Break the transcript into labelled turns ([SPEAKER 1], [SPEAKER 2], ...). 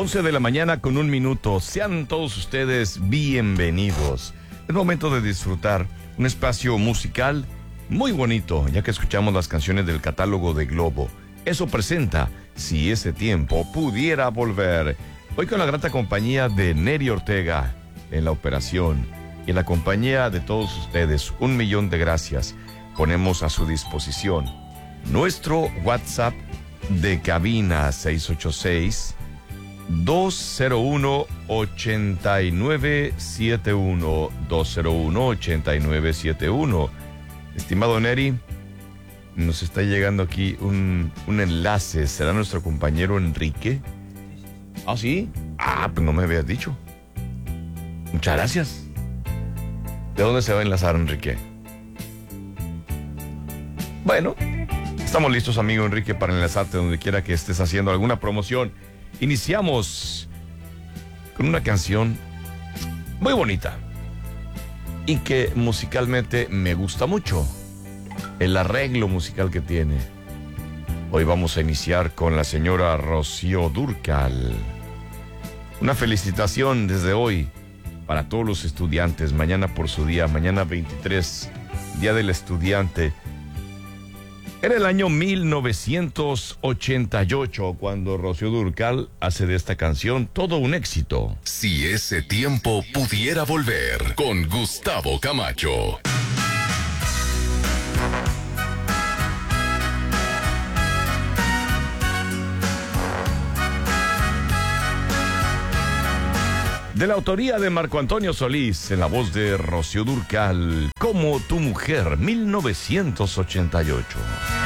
[SPEAKER 1] 11 de la mañana con 1 minuto. Sean todos ustedes bienvenidos. Es momento de disfrutar un espacio musical muy bonito, ya que escuchamos las canciones del catálogo de Globo. Eso presenta Si ese tiempo pudiera volver. Hoy con la grata compañía de Neri Ortega en la operación y en la compañía de todos ustedes. 1 millón de gracias. Ponemos a su disposición nuestro WhatsApp de cabina 686-201-8971. 201-8971. Estimado Neri, nos está llegando aquí un enlace. ¿Será nuestro compañero Enrique? ¿Ah, sí? Ah, pues no me habías dicho. Muchas gracias. ¿De dónde se va a enlazar, Enrique? Bueno, estamos listos, amigo Enrique, para enlazarte donde quiera que estés haciendo alguna promoción. Iniciamos con una canción muy bonita y que musicalmente me gusta mucho. El arreglo musical que tiene. Hoy vamos a iniciar con la señora Rocío Dúrcal. Una felicitación desde hoy para todos los estudiantes. Mañana por su día, mañana 23, Día del Estudiante. Era el año 1988 cuando Rocío Dúrcal hace de esta canción todo un éxito.
[SPEAKER 2] Si ese tiempo pudiera volver, con Gustavo Camacho.
[SPEAKER 1] De la autoría de Marco Antonio Solís, en la voz de Rocío Dúrcal, Como tu mujer, 1988.